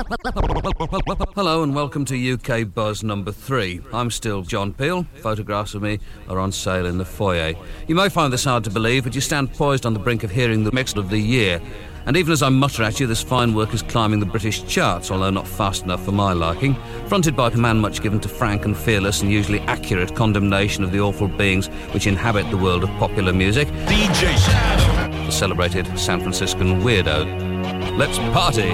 Hello and welcome to UK Buzz number 3. I'm still John Peel. Photographs of me are on sale in the foyer. You may find this hard to believe, but you stand poised on the brink of hearing the mix of the year. And even as I mutter at you, this fine work is climbing the British charts, although not fast enough for my liking. Fronted by a man much given to frank and fearless and usually accurate condemnation of the awful beings which inhabit the world of popular music. DJ Shadow. The celebrated San Franciscan weirdo. Let's party!